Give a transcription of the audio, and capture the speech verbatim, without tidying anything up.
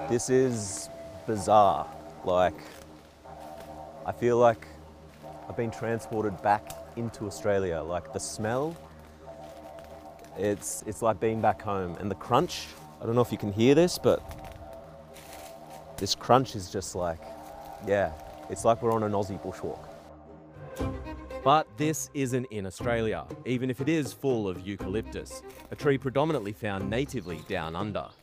This is bizarre. Like, I feel like I've been transported back into Australia. Like the smell, it's, it's like being back home. And the crunch, I don't know if you can hear this, but this crunch is just like, yeah, it's like we're on an Aussie bushwalk. But this isn't in Australia, even if it is full of eucalyptus, a tree predominantly found natively down under.